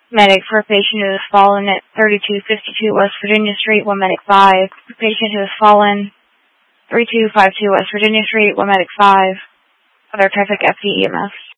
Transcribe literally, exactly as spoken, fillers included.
Medic for a patient who has fallen at thirty-two fifty-two West Virginia Street, one Medic five. Patient who has fallen thirty-two fifty-two West Virginia Street, one Medic five. Other traffic F D E M S.